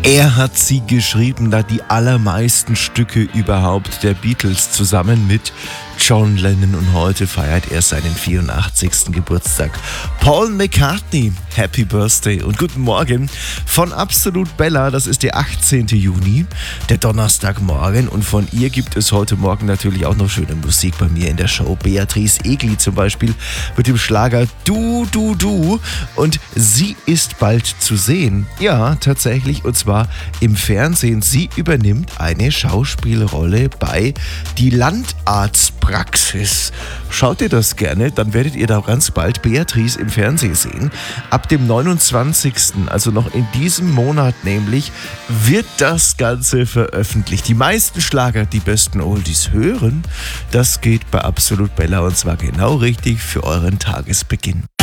Er hat sie geschrieben, da die allermeisten Stücke überhaupt der Beatles zusammen mit John Lennon, und heute feiert er seinen 84. Geburtstag. Paul McCartney, Happy Birthday und guten Morgen von Absolut Bella. Das ist der 18. Juni, der Donnerstagmorgen, und von ihr gibt es heute Morgen natürlich auch noch schöne Musik bei mir in der Show. Beatrice Egli zum Beispiel mit dem Schlager Du, Du, Du, und sie ist bald zu sehen. Ja, tatsächlich, und zwar im Fernsehen. Sie übernimmt eine Schauspielrolle bei Die Landarztpraxis. Schaut ihr das gerne, dann werdet ihr da ganz bald Beatrice im Fernsehen sehen. Ab dem 29., also noch in diesem Monat nämlich, wird das Ganze veröffentlicht. Die meisten Schlager, die besten Oldies hören, das geht bei Absolut Bella, und zwar genau richtig für euren Tagesbeginn.